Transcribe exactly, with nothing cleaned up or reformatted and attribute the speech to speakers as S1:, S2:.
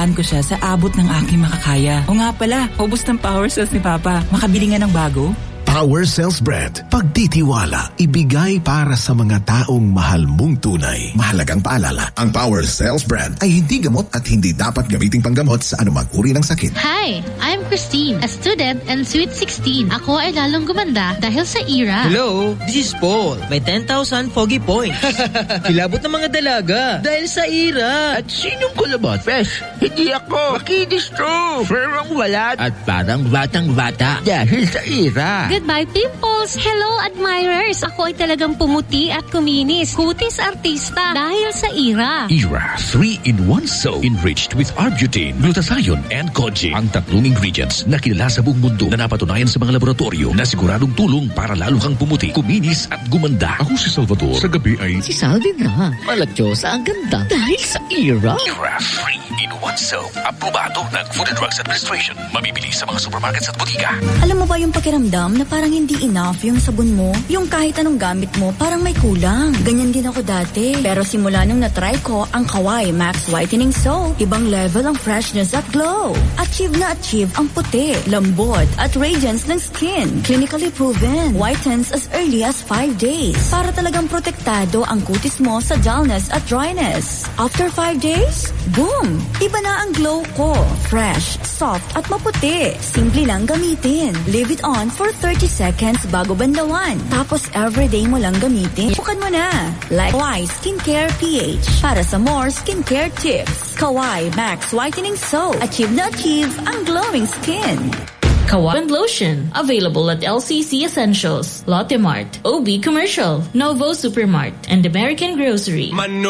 S1: alagaan ko siya sa abot ng aking makakaya. O nga pala, ubos ng power cells ni Papa. Makabili nga ng bago?
S2: Power Cells Bread. Pagtitiwala, ibigay para sa mga taong mahal mong tunay. Mahalagang paalala, ang Power Cells Bread ay hindi gamot at hindi dapat gamiting panggamot sa anumang uri ng sakit.
S3: Hi, I'm Christine, a student and Sweet sixteen. Ako ay lalong gumanda dahil sa E R A.
S4: Hello, this is Paul. May ten thousand foggy points. Kilabot ng mga dalaga dahil sa E R A.
S5: At sinong kulabot? Fresh, hindi ako. Makinis to. Ferang walat. At parang batang-bata dahil sa E R A.
S6: Goodbye, pimples! Hello, admirers! Ako ay talagang pumuti at kuminis. Kutis artista dahil sa E R A.
S7: E R A three in one soap enriched with Arbutin, glutathione, and Koji. Ang tatlong ingredients na kilala sa buong mundo na napatunayan sa mga laboratorio na siguradong tulong para lalo kang pumuti, kuminis at gumanda.
S8: Ako si Salvador. Sa gabi ay...
S9: Si Salvin na. Malatyosa ang ganda dahil sa E R A.
S7: E R A three in one soap. Aprobado ng Food and Drugs Administration. Mabibili sa mga supermarkets at butika.
S10: Alam mo ba yung pakiramdam na parang hindi enough yung sabon mo? Yung kahit anong gamit mo, parang may kulang. Ganyan din ako dati. Pero simula nung natry ko ang Kawai Max Whitening Soap, ibang level ang freshness at glow. Achieve na achieve ang puti, lambot at radiance ng skin. Clinically proven. Whitens as early as five days. Para talagang protektado ang kutis mo sa dullness at dryness. After five days, boom! Iba na ang glow ko. Fresh, soft at maputi. Simple lang gamitin. Leave it on for thirty seconds bago bandawan. Tapos everyday mo lang gamitin. Sukan mo na. Like Kawai Skincare P H. Para sa more skincare tips. Kawai Max Whitening Soap. Achieve na achieve ang glowing skin.
S11: Kawai Lotion. Available at L C C Essentials, Lotte Mart, O B Commercial, Novo Supermart, and American Grocery.
S12: Mano